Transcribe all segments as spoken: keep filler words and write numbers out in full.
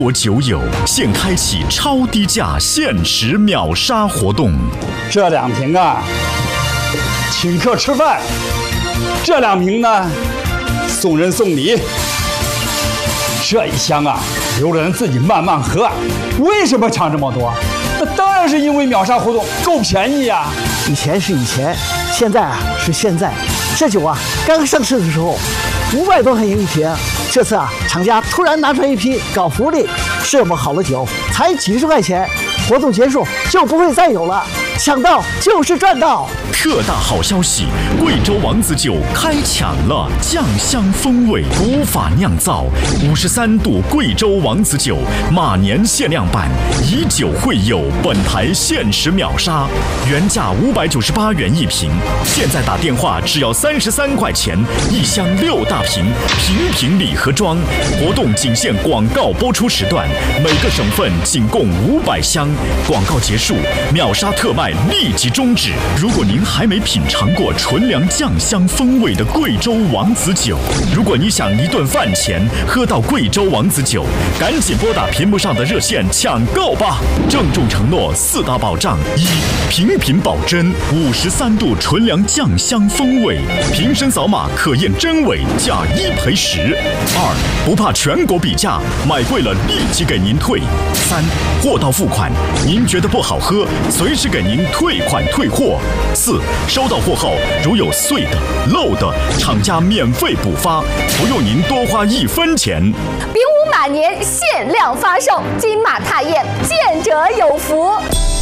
国酒友现开启超低价限时秒杀活动， 这两瓶啊，请客吃饭；这两瓶呢，送人送礼。这一箱啊，留着人自己慢慢喝。为什么抢这么多？那当然是因为秒杀活动够便宜呀！ 以前是以前，现在啊是现在。这酒啊，刚上市的时候五百多块钱一瓶，这次啊，厂家突然拿出一批搞福利，这么好的酒才几十块钱，活动结束就不会再有了。抢到就是赚到！ 特大好消息，贵州王子酒开抢了，酱香风味，古法酿造，五十三度贵州王子酒，马年限量版，以酒会友，本台限时秒杀，原价五百九十八元一瓶，现在打电话只要三十三块钱，一箱六大瓶，瓶瓶礼盒装，活动仅限广告播出时段，每个省份仅供五百箱，广告结束，秒杀特卖立即终止。如果您还没品尝过纯粮酱香风味的贵州王子酒，如果你想一顿饭前喝到贵州王子酒，赶紧拨打屏幕上的热线抢购吧！郑重承诺四大保障：一、品品保真，五十三度纯粮酱香风味，瓶身扫码可验真伪，价一赔十；二、不怕全国比价，买贵了立即给您退；三、货到付款，您觉得不好喝，随时给您退款退货；四、收到货后如有碎的、漏的，厂家免费补发，不用您多花一分钱。 丙午马年限量发售，金马踏燕，见者有福。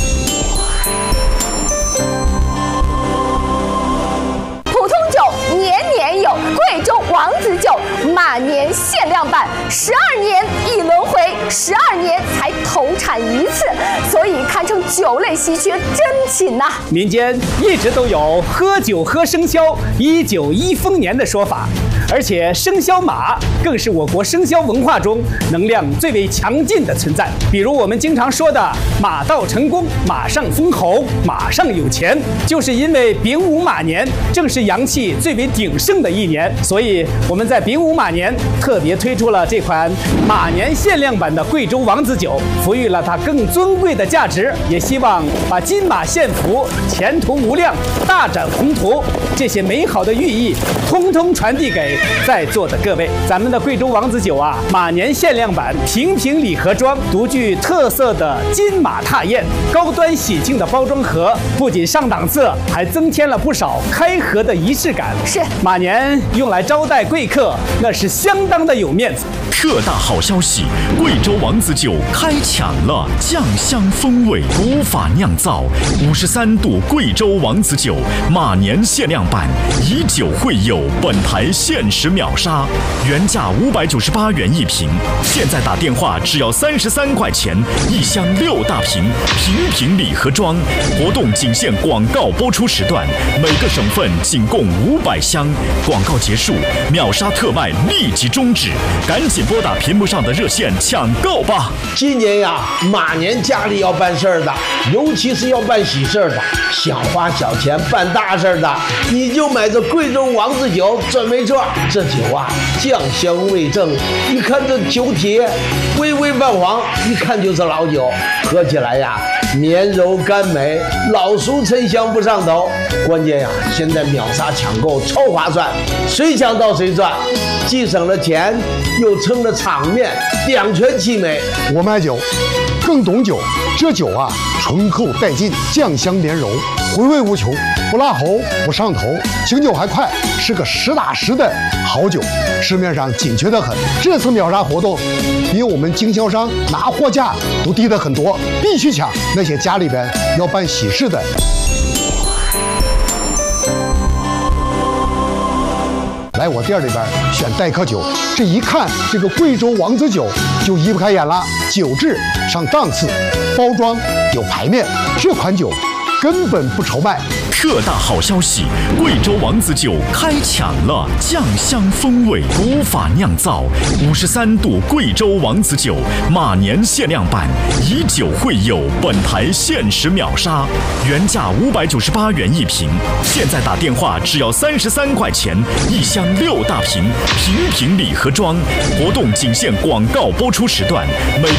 普通酒年年有，贵州王子酒马年限量版，十二年一轮回，十二年才投产一次，所以堪称酒类稀缺珍品呐、啊。 民间一直都有喝酒喝生肖，一酒一丰年的说法，而且生肖马更是我国生肖文化中能量最为强劲的存在。比如我们经常说的马到成功，马上封侯，马上有钱，就是因为丙午马年正是阳气最为鼎盛的一年，所以我们在丙午马年特别推出了这款马年限量版的贵州王子酒，赋予了它更尊贵的价值，也希望把金马献福、前途无量、大展宏图这些美好的寓意通通传递给在座的各位。咱们的贵州王子酒啊，马年限量版瓶瓶礼盒装，独具特色的金马踏燕，高端喜庆的包装盒，不仅上档次，还增添了不少开盒的仪式感。 是马年用来招待贵客，那是相当的有面子。 特大好消息，贵州王子酒开抢了，酱香风味，古法酿造，五十三度贵州王子酒，马年限量版，以酒会友，本台限时秒杀，原价五百九十八元一瓶，现在打电话只要三十三块钱，一箱六大瓶，瓶瓶礼盒装，活动仅限广告播出时段，每个省份仅供五百箱，广告结束，秒杀特卖立即终止，赶紧拨打屏幕上的热线抢购吧！ 今年呀，马年家里要办事儿的，尤其是要办喜事儿的，想花小钱办大事儿的，你就买这贵州王子酒准没错。这酒啊，酱香味正，一看这酒体微微泛黄，一看就是老酒，喝起来呀绵柔甘美，老熟沉香不上头。关键呀，现在秒杀抢购超划算，谁抢到谁赚，既省了钱，又撑了场面，两全其美。 我买酒更懂酒，这酒啊醇厚带劲，酱香莲柔，回味无穷，不辣喉不上头，醒酒还快，是个实打实的好酒，市面上紧缺得很。这次秒杀活动比我们经销商拿货价都低得很多，必须抢。那些家里边要办喜事的，来我店里边选待客酒，这一看这个贵州王子酒就移不开眼了，酒质上档次，包装有排面，这款酒根本不愁卖。 特大好消息！贵州王子酒开抢了，酱香风味，无法酿造。五十三度贵州王子酒，马年限量版，以酒会友，本台限时秒杀，原价五百九十八元一瓶，现在打电话只要三十三块钱，一箱六大瓶，瓶瓶礼盒装。活动仅限广告播出时段，每